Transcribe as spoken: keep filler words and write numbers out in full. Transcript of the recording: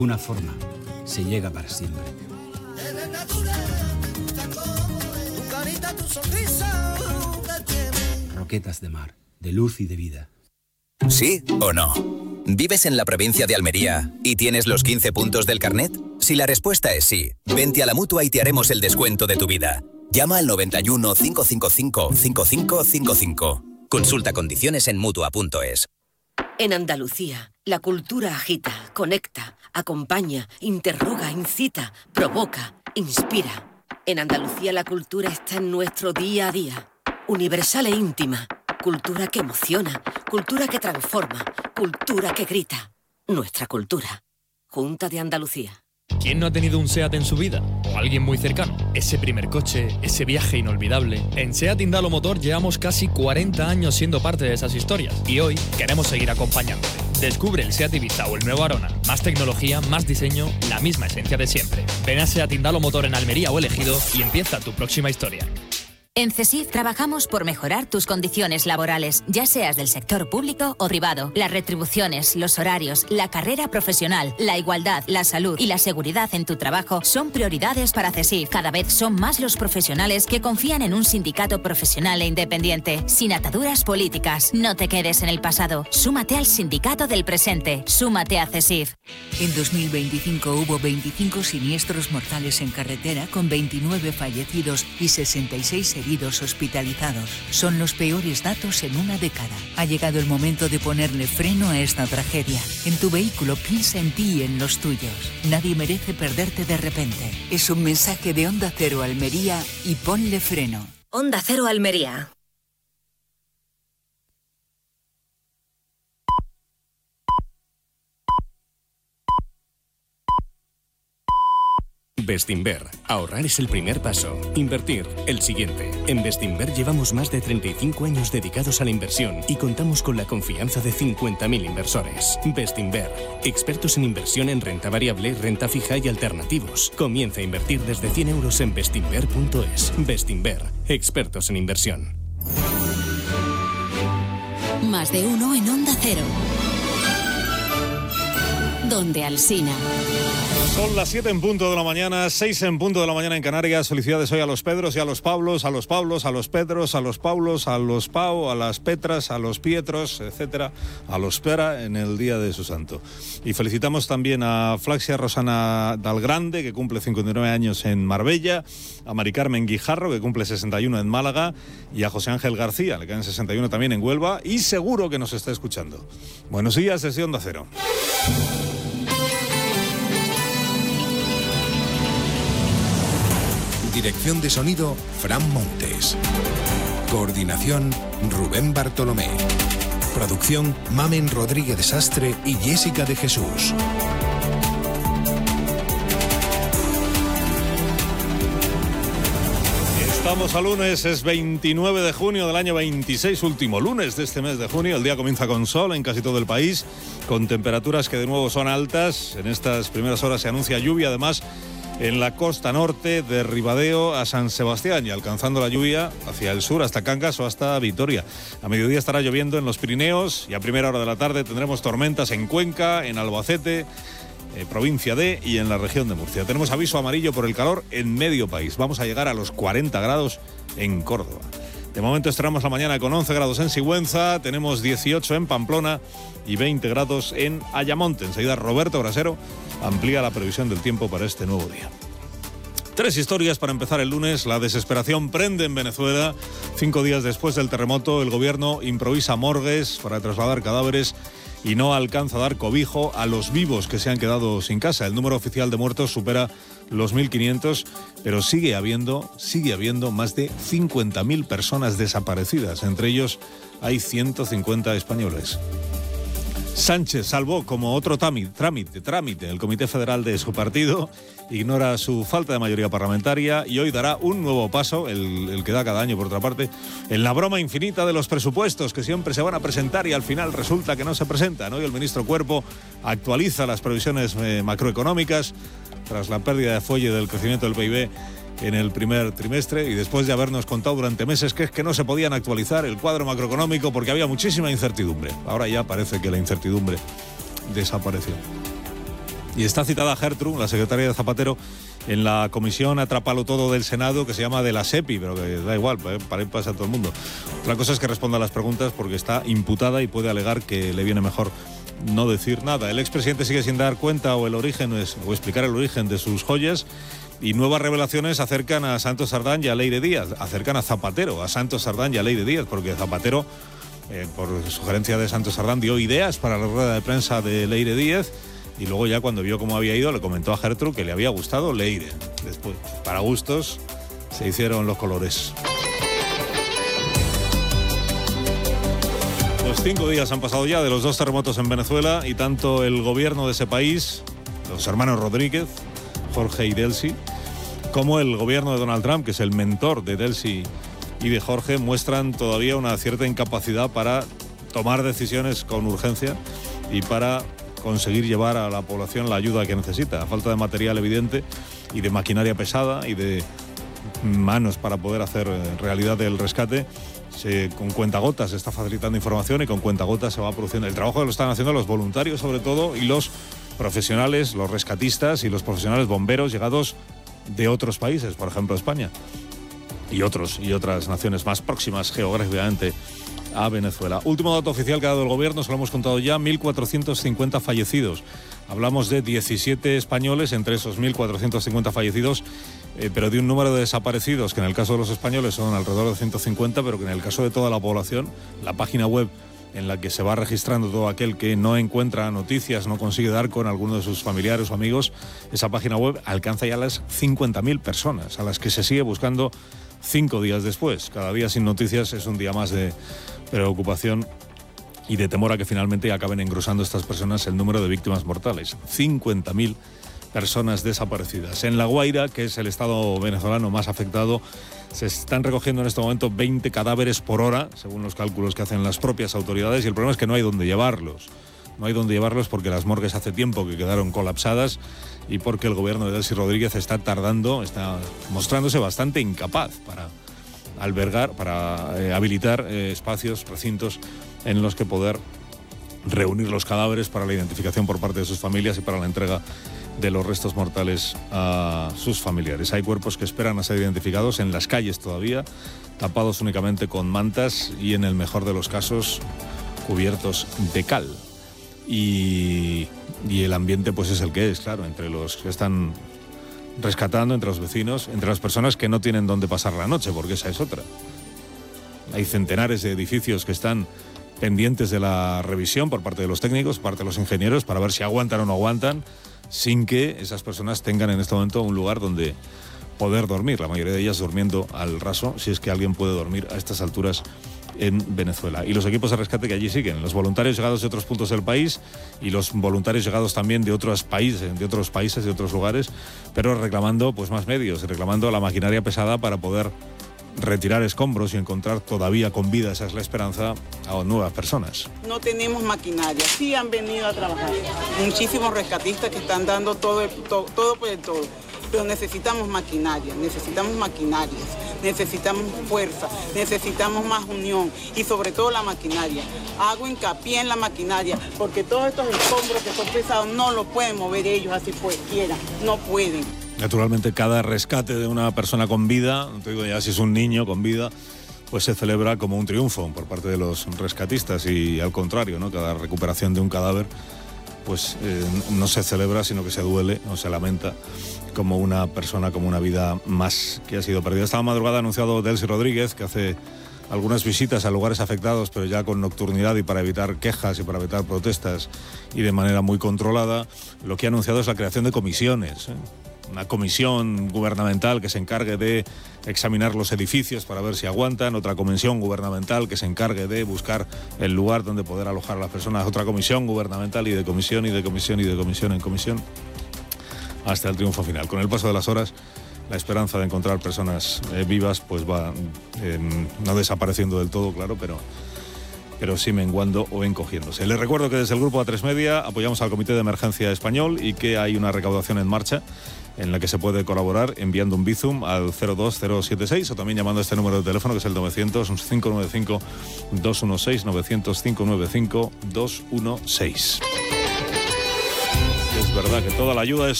Una forma se llega para siempre. Roquetas de mar, de luz y de vida. ¿Sí o no? ¿Vives en la provincia de Almería y tienes los quince puntos del carnet? Si la respuesta es sí, vente a la Mutua y te haremos el descuento de tu vida. Llama al noventa y uno, cinco cinco cinco, cinco cinco cinco cinco. Consulta condiciones en mutua punto es. En Andalucía, la cultura agita, conecta, acompaña, interroga, incita, provoca, inspira. En Andalucía la cultura está en nuestro día a día. Universal e íntima. Cultura que emociona, cultura que transforma, cultura que grita. Nuestra cultura. Junta de Andalucía. ¿Quién no ha tenido un SEAT en su vida? O alguien muy cercano. Ese primer coche, ese viaje inolvidable. En SEAT Indalo Motor llevamos casi cuarenta años siendo parte de esas historias. Y hoy queremos seguir acompañándote. Descubre el SEAT Ibiza o el nuevo Arona. Más tecnología, más diseño, la misma esencia de siempre. Ven a SEAT Indalo Motor en Almería o Ejido y empieza tu próxima historia. En CESIF trabajamos por mejorar tus condiciones laborales, ya seas del sector público o privado. Las retribuciones, los horarios, la carrera profesional, la igualdad, la salud y la seguridad en tu trabajo son prioridades para CESIF. Cada vez son más los profesionales que confían en un sindicato profesional e independiente, sin ataduras políticas. No te quedes en el pasado. Súmate al sindicato del presente. Súmate a CESIF. En dos mil veinticinco hubo veinticinco siniestros mortales en carretera, con veintinueve fallecidos y sesenta y seis heridos hospitalizados. Son los peores datos en una década. Ha llegado el momento de ponerle freno a esta tragedia. En tu vehículo piensa en ti y en los tuyos. Nadie merece perderte de repente. Es un mensaje de Onda Cero Almería y ponle freno. Onda Cero Almería. Bestinver. Ahorrar es el primer paso. Invertir, el siguiente. En Bestinver llevamos más de treinta y cinco años dedicados a la inversión y contamos con la confianza de cincuenta mil inversores. Bestinver. Expertos en inversión en renta variable, renta fija y alternativos. Comienza a invertir desde cien euros en bestinver punto es. Bestinver. Expertos en inversión. Más de uno en Onda Cero. Donde Alsina. Son las siete en punto de la mañana, seis en punto de la mañana en Canarias. Felicidades hoy a los Pedros y a los Pablos, a los Pablos, a los Pedros, a los Paulos, a los Pau, a las Petras, a los Pietros, etcétera, a los Pera en el día de su santo. Y felicitamos también a Flaxia Rosana Dalgrande, que cumple cincuenta y nueve años en Marbella, a Mari Carmen Guijarro, que cumple sesenta y uno en Málaga, y a José Ángel García, le quedan sesenta y uno también en Huelva, y seguro que nos está escuchando. Buenos días desde Onda Cero. Dirección de sonido, Fran Montes. Coordinación, Rubén Bartolomé. Producción, Mamen Rodríguez de Sastre y Jessica de Jesús. Estamos a lunes, es veintinueve de junio del año veintiséis, último lunes de este mes de junio. El día comienza con sol en casi todo el país, con temperaturas que de nuevo son altas. En estas primeras horas se anuncia lluvia, además, en la costa norte, de Ribadeo a San Sebastián, y alcanzando la lluvia hacia el sur, hasta Cangas o hasta Vitoria. A mediodía estará lloviendo en los Pirineos y a primera hora de la tarde tendremos tormentas en Cuenca, en Albacete, eh, provincia de y en la región de Murcia. Tenemos aviso amarillo por el calor en medio país. Vamos a llegar a los cuarenta grados en Córdoba. De momento estaremos la mañana con once grados en Sigüenza, tenemos dieciocho en Pamplona y veinte grados en Ayamonte. Enseguida Roberto Brasero amplía la previsión del tiempo para este nuevo día. Tres historias para empezar el lunes. La desesperación prende en Venezuela. Cinco días después del terremoto, el gobierno improvisa morgues para trasladar cadáveres y no alcanza a dar cobijo a los vivos que se han quedado sin casa. El número oficial de muertos supera los mil quinientos, pero sigue habiendo, sigue habiendo más de cincuenta mil personas desaparecidas. Entre ellos hay ciento cincuenta españoles. Sánchez salvó como otro trámite, trámite, trámite el Comité Federal de su partido, ignora su falta de mayoría parlamentaria y hoy dará un nuevo paso, el, el que da cada año por otra parte, en la broma infinita de los presupuestos que siempre se van a presentar y al final resulta que no se presentan. Hoy el ministro Cuerpo actualiza las previsiones eh, macroeconómicas tras la pérdida de fuelle del crecimiento del P I B en el primer trimestre y después de habernos contado durante meses que es que no se podían actualizar el cuadro macroeconómico porque había muchísima incertidumbre. Ahora ya parece que la incertidumbre desapareció. Y está citada Gertrude, la secretaria de Zapatero, en la comisión Atrápalo Todo del Senado, que se llama de la SEPI, pero que da igual, para ahí pasa a todo el mundo. Otra cosa es que responda a las preguntas porque está imputada y puede alegar que le viene mejor no decir nada. El expresidente sigue sin dar cuenta o el origen o explicar el origen de sus joyas, y nuevas revelaciones acercan a Santos Sardán y a Leire Díaz, acercan a Zapatero, a Santos Sardán y a Leire Díaz, porque Zapatero, eh, por sugerencia de Santos Sardán, dio ideas para la rueda de prensa de Leire Díaz. Y luego ya cuando vio cómo había ido, le comentó a Gertrude que le había gustado Leire. Después, para gustos, se hicieron los colores. Los cinco días han pasado ya de los dos terremotos en Venezuela y tanto el gobierno de ese país, los hermanos Rodríguez, Jorge y Delcy, como el gobierno de Donald Trump, que es el mentor de Delcy y de Jorge, muestran todavía una cierta incapacidad para tomar decisiones con urgencia y para conseguir llevar a la población la ayuda que necesita. A falta de material evidente y de maquinaria pesada y de manos para poder hacer realidad el rescate, se, con cuentagotas se está facilitando información y con cuentagotas se va produciendo. El trabajo lo están haciendo los voluntarios sobre todo y los profesionales, los rescatistas y los profesionales bomberos llegados de otros países, por ejemplo España y otros y otras naciones más próximas geográficamente a Venezuela. Último dato oficial que ha dado el gobierno, se lo hemos contado ya, mil cuatrocientos cincuenta fallecidos. Hablamos de diecisiete españoles entre esos mil cuatrocientos cincuenta fallecidos, eh, pero de un número de desaparecidos que en el caso de los españoles son alrededor de ciento cincuenta, pero que en el caso de toda la población, la página web en la que se va registrando todo aquel que no encuentra noticias, no consigue dar con alguno de sus familiares o amigos, esa página web alcanza ya las cincuenta mil personas, a las que se sigue buscando cinco días después. Cada día sin noticias es un día más de preocupación y de temor a que finalmente acaben engrosando estas personas el número de víctimas mortales. cincuenta mil personas desaparecidas. En La Guaira, que es el estado venezolano más afectado, se están recogiendo en este momento veinte cadáveres por hora, según los cálculos que hacen las propias autoridades, y el problema es que no hay dónde llevarlos. No hay dónde llevarlos porque las morgues hace tiempo que quedaron colapsadas y porque el gobierno de Delcy Rodríguez está tardando, está mostrándose bastante incapaz para albergar, para eh, habilitar eh, espacios, recintos en los que poder reunir los cadáveres para la identificación por parte de sus familias y para la entrega de los restos mortales a sus familiares. Hay cuerpos que esperan a ser identificados en las calles todavía, tapados únicamente con mantas y en el mejor de los casos cubiertos de cal. Y, y el ambiente pues es el que es, claro, entre los que están rescatando, entre los vecinos, entre las personas que no tienen dónde pasar la noche, porque esa es otra. Hay centenares de edificios que están pendientes de la revisión por parte de los técnicos, por parte de los ingenieros, para ver si aguantan o no aguantan, sin que esas personas tengan en este momento un lugar donde poder dormir, la mayoría de ellas durmiendo al raso, si es que alguien puede dormir a estas alturas en Venezuela. Y los equipos de rescate que allí siguen, los voluntarios llegados de otros puntos del país y los voluntarios llegados también de otros países, de otros países, de otros lugares, pero reclamando pues más medios, reclamando la maquinaria pesada para poder retirar escombros y encontrar todavía con vida, esa es la esperanza, a nuevas personas. No tenemos maquinaria, sí han venido a trabajar muchísimos rescatistas que están dando todo, el, todo, todo por el todo, pero necesitamos maquinaria, necesitamos maquinarias, necesitamos fuerza, necesitamos más unión y sobre todo la maquinaria. Hago hincapié en la maquinaria porque todos estos escombros que son pesados no los pueden mover ellos así pues quieran, no pueden. Naturalmente cada rescate de una persona con vida, no te digo ya si es un niño con vida, pues se celebra como un triunfo por parte de los rescatistas y al contrario, ¿no? Cada recuperación de un cadáver pues eh, no se celebra sino que se duele o se lamenta como una persona, como una vida más que ha sido perdida. Esta madrugada ha anunciado Delcy Rodríguez que hace algunas visitas a lugares afectados, pero ya con nocturnidad y para evitar quejas y para evitar protestas y de manera muy controlada. Lo que ha anunciado es la creación de comisiones, ¿eh? Una comisión gubernamental que se encargue de examinar los edificios para ver si aguantan, otra comisión gubernamental que se encargue de buscar el lugar donde poder alojar a las personas, otra comisión gubernamental y de comisión y de comisión y de comisión en comisión hasta el triunfo final. Con el paso de las horas, la esperanza de encontrar personas eh, vivas pues va eh, no desapareciendo del todo, claro, pero, pero sí menguando o encogiéndose. Les recuerdo que desde el Grupo A tres Media apoyamos al Comité de Emergencia Español y que hay una recaudación en marcha en la que se puede colaborar enviando un Bizum al cero dos cero siete seis o también llamando a este número de teléfono que es el novecientos, cinco nueve cinco, dos uno seis, novecientos, cinco nueve cinco, dos uno seis. Es verdad que toda la ayuda es